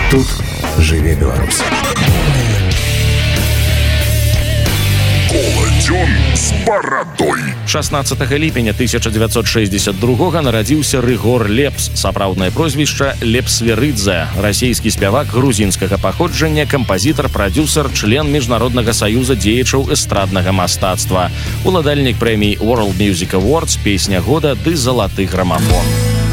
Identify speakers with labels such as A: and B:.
A: Тут жыве Беларусь.
B: Коладзён з барадой.
C: 16 ліпеня 1962 нарадзіўся Рыгор Лепс, сапраўднае прозвішча Лепс-Верыдзе, расійскі спявак грузінскага паходжання, кампазітар, прадзюсар, член Міжнароднага саюза дзеячаў эстраднага мастацтва, уладальнік прэмій World Music Awards, песня года ды залаты грамафон.